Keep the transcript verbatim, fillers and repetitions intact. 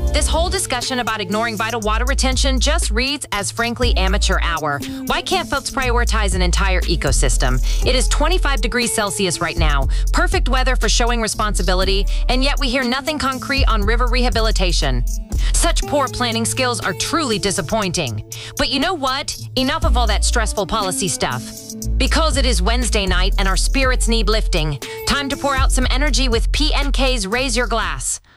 This whole discussion about ignoring vital water retention just reads as frankly amateur hour. Why can't folks prioritize an entire ecosystem? It is twenty-five degrees Celsius right now, perfect weather for showing responsibility, and yet we hear nothing concrete on river rehabilitation. Such poor planning skills are truly disappointing. But you know what? Enough of all that stressful policy stuff. Because it is Wednesday night and our spirits need lifting, time to pour out some energy with P N K's Raise Your Glass.